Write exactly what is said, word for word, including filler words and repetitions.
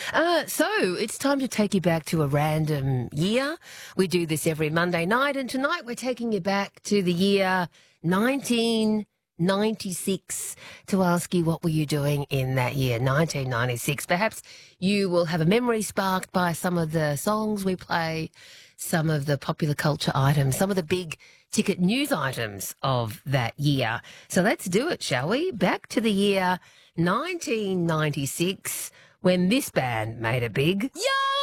Uh, so it's time to take you back to a random year. We do this every Monday night, and tonight we're taking you back to the year nineteen ninety-six to ask you what were you doing in that year, nineteen ninety-six. Perhaps you will have a memory sparked by some of the songs we play, some of the popular culture items, some of the big ticket news items of that year. So let's do it, shall we? Back to the year nineteen ninety-six when this band made it big. Yo!